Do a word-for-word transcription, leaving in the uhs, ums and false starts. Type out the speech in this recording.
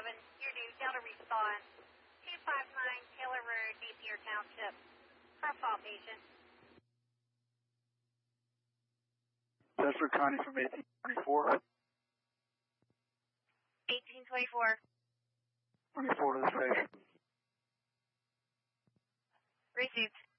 eleven, you're due Delta response, two five nine Taylor Road, Napier Township. Profile patient. Chester County from eighteen twenty-four. eighteen twenty-four. twenty-four to the station. Received.